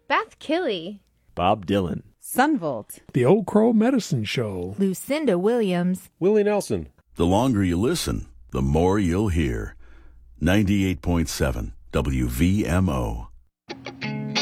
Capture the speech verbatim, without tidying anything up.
Beth Killey, Bob Dylan, Sunvolt, The Old Crow Medicine Show, Lucinda Williams, Willie Nelson. The longer you listen, the more you'll hear. ninety-eight point seven W V M O.